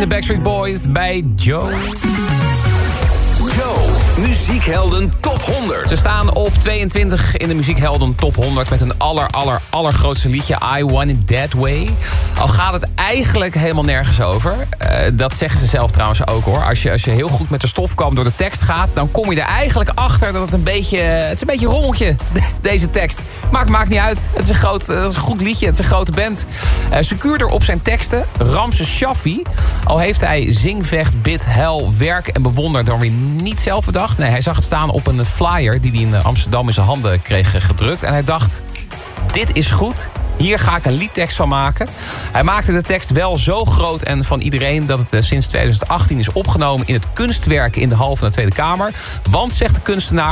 de Backstreet Boys bij Joe. Joe, Muziekhelden Top 100. Ze staan op 22 in de Muziekhelden Top 100... met hun allergrootste liedje I Want It That Way. Al gaat het eigenlijk helemaal nergens over. Dat zeggen ze zelf trouwens ook, hoor. Als je heel goed met de stofkam door de tekst gaat... dan kom je er eigenlijk achter dat het is een beetje rommeltje, deze tekst. Maar het maakt niet uit. Het is een goed liedje, het is een grote band. Secuurder op zijn teksten, Ramses Shaffi. Al heeft hij zing, vecht, bid, hel, werk en bewonder... dan weer niet zelf bedacht. Nee, hij zag het staan op een flyer die hij in Amsterdam in zijn handen kreeg gedrukt. En hij dacht, dit is goed. Hier ga ik een liedtekst van maken. Hij maakte de tekst wel zo groot en van iedereen... dat het sinds 2018 is opgenomen in het kunstwerk in de hal van de Tweede Kamer. Want, zegt de kunstenaar...